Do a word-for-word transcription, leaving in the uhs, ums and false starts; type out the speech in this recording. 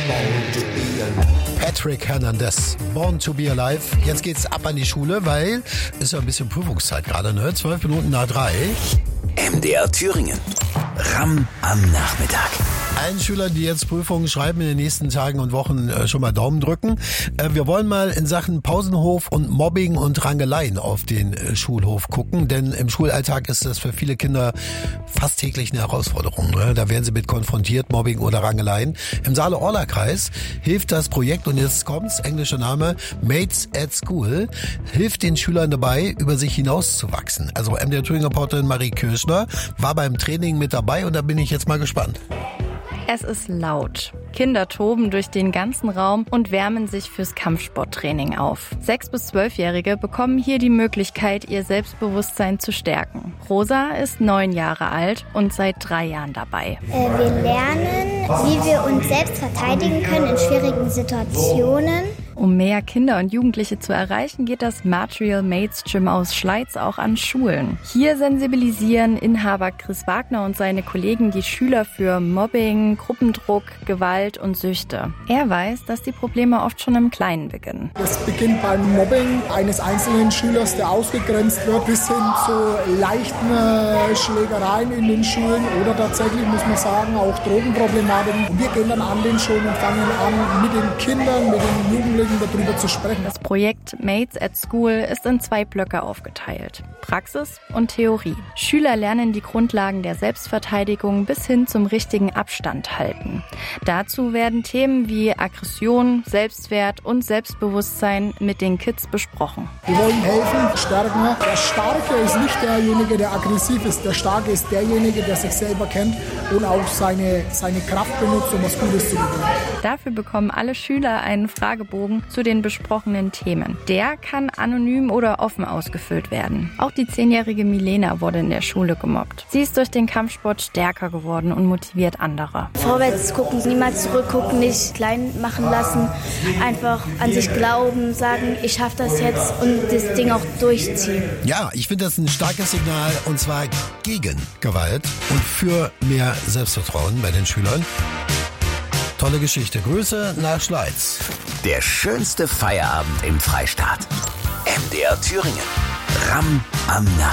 Patrick Hernandez, Born to be Alive. Jetzt geht's ab an die Schule, weil ist ja ein bisschen Prüfungszeit gerade, ne? Zwölf Minuten nach drei. M D R Thüringen. Ramm am Nachmittag. Allen Schülern, die jetzt Prüfungen schreiben, in den nächsten Tagen und Wochen äh, schon mal Daumen drücken. Äh, wir wollen mal in Sachen Pausenhof und Mobbing und Rangeleien auf den äh, Schulhof gucken, denn im Schulalltag ist das für viele Kinder fast täglich eine Herausforderung. Ne? Da werden sie mit konfrontiert, Mobbing oder Rangeleien. Im Saale-Orla-Kreis hilft das Projekt, und jetzt kommt's, englischer Name, Mates at School, hilft den Schülern dabei, über sich hinauszuwachsen. Also M D R Thüringen-Reporterin Marie Kirschner war beim Training mit dabei, und da bin ich jetzt mal gespannt. Es ist laut. Kinder toben durch den ganzen Raum und wärmen sich fürs Kampfsporttraining auf. Sechs- bis zwölfjährige bekommen hier die Möglichkeit, ihr Selbstbewusstsein zu stärken. Rosa ist neun Jahre alt und seit drei Jahren dabei. Äh, wir lernen, wie wir uns selbst verteidigen können in schwierigen Situationen. Um mehr Kinder und Jugendliche zu erreichen, geht das Material Mates Gym aus Schleiz auch an Schulen. Hier sensibilisieren Inhaber Chris Wagner und seine Kollegen die Schüler für Mobbing, Gruppendruck, Gewalt und Süchte. Er weiß, dass die Probleme oft schon im Kleinen beginnen. Das beginnt beim Mobbing eines einzelnen Schülers, der ausgegrenzt wird, bis hin zu leichten äh, Schlägereien in den Schulen oder tatsächlich, muss man sagen, auch Drogenproblematiken. Und wir gehen dann an den Schulen und fangen an, mit den Kindern, mit den Jugendlichen darüber zu sprechen. Das Projekt Mates at School ist in zwei Blöcke aufgeteilt: Praxis und Theorie. Schüler lernen die Grundlagen der Selbstverteidigung bis hin zum richtigen Abstand halten. Dazu werden Themen wie Aggression, Selbstwert und Selbstbewusstsein mit den Kids besprochen. Wir wollen helfen, stärken. Der Starke ist nicht derjenige, der aggressiv ist. Der Starke ist derjenige, der sich selber kennt und auch seine, seine Kraft benutzt, um was Gutes zu tun. Dafür bekommen alle Schüler einen Fragebogen zu den besprochenen Themen. Der kann anonym oder offen ausgefüllt werden. Auch die zehnjährige Milena wurde in der Schule gemobbt. Sie ist durch den Kampfsport stärker geworden und motiviert andere. Vorwärts gucken, niemals zurückgucken, nicht klein machen lassen, einfach an sich glauben, sagen, ich schaffe das jetzt und das Ding auch durchziehen. Ja, ich finde das ein starkes Signal, und zwar gegen Gewalt und für mehr Selbstvertrauen bei den Schülern. Tolle Geschichte. Grüße nach Schleiz. Der schönste Feierabend im Freistaat. M D R Thüringen. Ramm am Nachmittag.